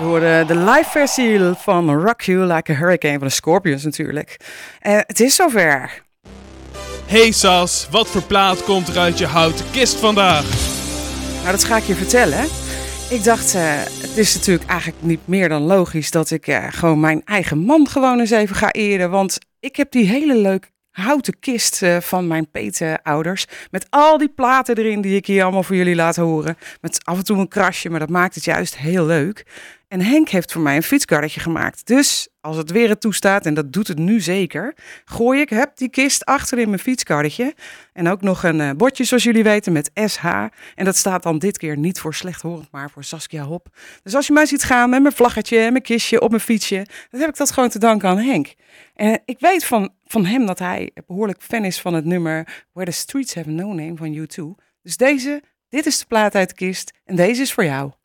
hoorde de live versie van Rock You Like a Hurricane van de Scorpions natuurlijk. Het is zover. Hey Sas, wat voor plaat komt er uit je houten kist vandaag? Nou, dat ga ik je vertellen. Ik dacht, het is natuurlijk eigenlijk niet meer dan logisch dat ik gewoon mijn eigen man gewoon eens even ga eren. Want ik heb die hele leuke houten kist van mijn petenouders. Met al die platen erin die ik hier allemaal voor jullie laat horen. Met af en toe een krasje, maar dat maakt het juist heel leuk. En Henk heeft voor mij een fietskarretje gemaakt. Dus als het weer het toestaat, en dat doet het nu zeker, gooi ik die kist achter in mijn fietskarretje. En ook nog een bordje, zoals jullie weten, met SH. En dat staat dan dit keer niet voor slechthorend, maar voor Saskia Hop. Dus als je mij ziet gaan met mijn vlaggetje en mijn kistje op mijn fietsje, dan heb ik dat gewoon te danken aan Henk. En ik weet van hem dat hij behoorlijk fan is van het nummer Where the Streets Have No Name van U2. Dus dit is de plaat uit de kist en deze is voor jou.